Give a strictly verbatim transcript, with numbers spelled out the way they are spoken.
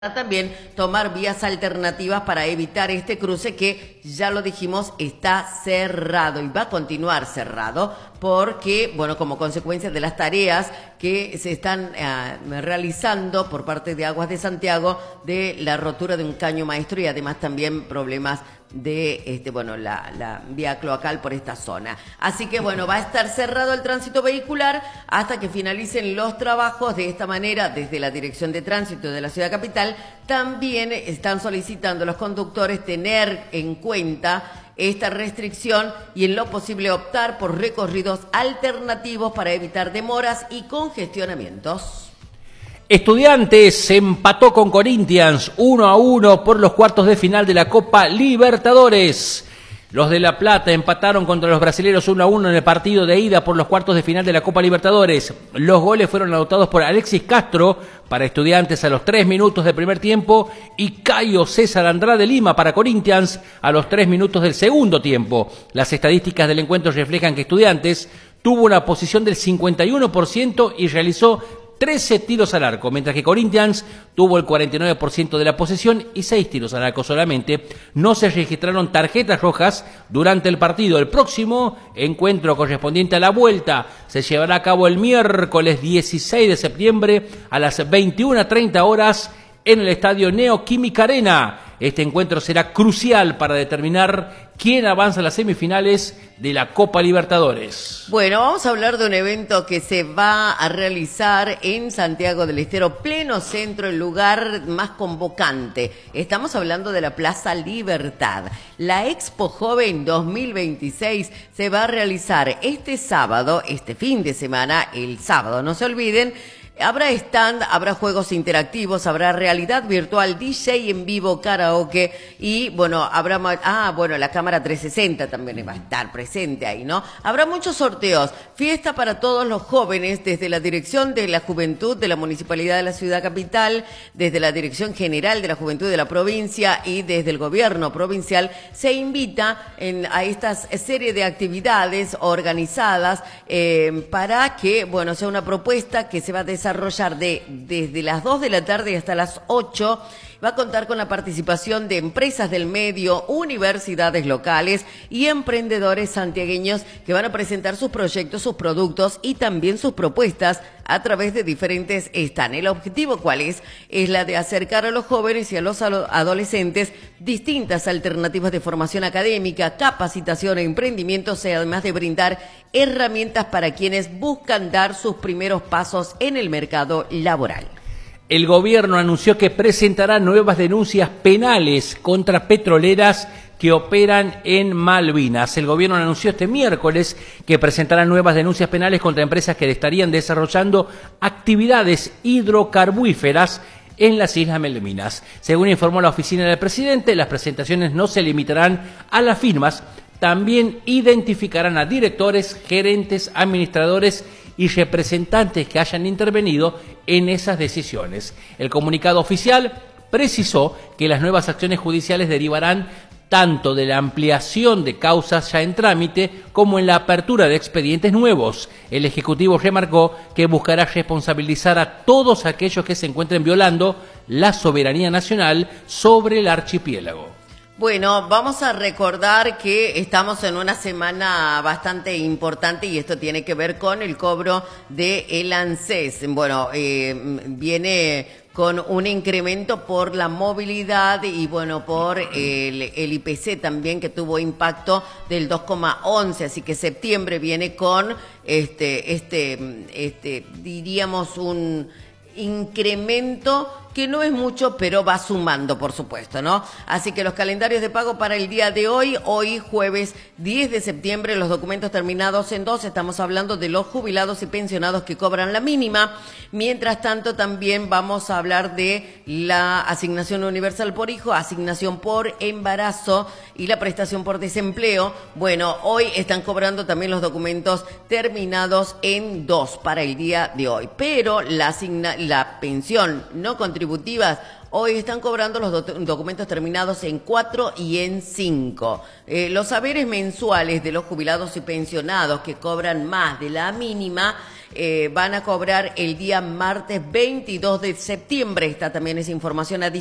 También tomar vías alternativas para evitar este cruce que, ya lo dijimos, está cerrado y va a continuar cerrado porque, bueno, como consecuencia de las tareas que se están uh, realizando por parte de Aguas de Santiago de la rotura de un caño maestro y además también problemas de este bueno la, la vía cloacal por esta zona. Así que bueno, va a estar cerrado el tránsito vehicular hasta que finalicen los trabajos. De esta manera, desde la Dirección de Tránsito de la Ciudad Capital, también están solicitando a los conductores tener en cuenta esta restricción y en lo posible optar por recorridos alternativos para evitar demoras y congestionamientos. Estudiantes empató con Corinthians uno a uno por los cuartos de final de la Copa Libertadores. Los de La Plata empataron contra los brasileños uno a uno en el partido de ida por los cuartos de final de la Copa Libertadores. Los goles fueron anotados por Alexis Castro para Estudiantes a los tres minutos del primer tiempo y Caio César Andrade Lima para Corinthians a los tres minutos del segundo tiempo. Las estadísticas del encuentro reflejan que Estudiantes tuvo una posición del cincuenta y uno por ciento y realizó trece tiros al arco, mientras que Corinthians tuvo el cuarenta y nueve por ciento de la posesión y seis tiros al arco solamente. No se registraron tarjetas rojas durante el partido. El próximo encuentro correspondiente a la vuelta se llevará a cabo el miércoles dieciséis de septiembre a las veintiuna treinta horas en el estadio Neoquímica Arena. Este encuentro será crucial para determinar quién avanza a las semifinales de la Copa Libertadores. Bueno, vamos a hablar de un evento que se va a realizar en Santiago del Estero, pleno centro, el lugar más convocante. Estamos hablando de la Plaza Libertad. La Expo Joven dos mil veintiséis se va a realizar este sábado, este fin de semana, el sábado, no se olviden. Habrá stand, habrá juegos interactivos, habrá realidad virtual, D J en vivo, karaoke y, bueno, habrá... Ah, bueno, la cámara trescientos sesenta también va a estar presente ahí, ¿no? Habrá muchos sorteos, fiesta para todos los jóvenes, desde la Dirección de la Juventud de la Municipalidad de la Ciudad Capital, desde la Dirección General de la Juventud de la provincia y desde el Gobierno provincial, se invita en, a esta serie de actividades organizadas eh, para que, bueno, sea una propuesta que se va a desarrollar desarrollar de, desde las dos de la tarde hasta las ocho. Va a contar con la participación de empresas del medio, universidades locales y emprendedores santiagueños que van a presentar sus proyectos, sus productos y también sus propuestas a través de diferentes stands. ¿El objetivo cuál es? Es la de acercar a los jóvenes y a los adolescentes distintas alternativas de formación académica, capacitación e emprendimientos, además de brindar herramientas para quienes buscan dar sus primeros pasos en el mercado laboral. El gobierno anunció que presentará nuevas denuncias penales contra petroleras que operan en Malvinas. El gobierno anunció este miércoles que presentará nuevas denuncias penales contra empresas que estarían desarrollando actividades hidrocarburíferas en las Islas Malvinas. Según informó la oficina del presidente, las presentaciones no se limitarán a las firmas, también identificarán a directores, gerentes, administradores y representantes que hayan intervenido en esas decisiones. El comunicado oficial precisó que las nuevas acciones judiciales derivarán tanto de la ampliación de causas ya en trámite como en la apertura de expedientes nuevos. El Ejecutivo remarcó que buscará responsabilizar a todos aquellos que se encuentren violando la soberanía nacional sobre el archipiélago. Bueno, vamos a recordar que estamos en una semana bastante importante y esto tiene que ver con el cobro de el ANSES. Bueno, eh, viene con un incremento por la movilidad y, bueno, por el, el I P C también, que tuvo impacto del dos coma once, así que septiembre viene con este, este, este, diríamos un incremento que no es mucho, pero va sumando, por supuesto, ¿no? Así que los calendarios de pago para el día de hoy, hoy jueves diez de septiembre, los documentos terminados en dos, estamos hablando de los jubilados y pensionados que cobran la mínima. Mientras tanto, también vamos a hablar de la asignación universal por hijo, asignación por embarazo y la prestación por desempleo. Bueno, hoy están cobrando también los documentos terminados en dos para el día de hoy, pero la, asigna la pensión no contributiva contributivas hoy están cobrando los do documentos terminados en cuatro y en cinco. Eh, los haberes mensuales de los jubilados y pensionados que cobran más de la mínima eh, van a cobrar el día martes veintidós de septiembre. Esta también es información adicional.